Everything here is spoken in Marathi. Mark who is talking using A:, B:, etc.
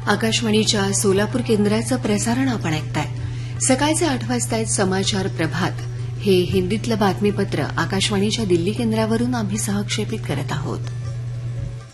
A: आकाशवाणीच्या सोलापूर केंद्राचं प्रसारण आपण ऐकताय. सकाळचे 8 वाजता समाचार प्रभात हे हिंदीतलं बातमीपत्र आकाशवाणीच्या दिल्ली केंद्रावरून आम्ही सहक्षेपित करत आहोत.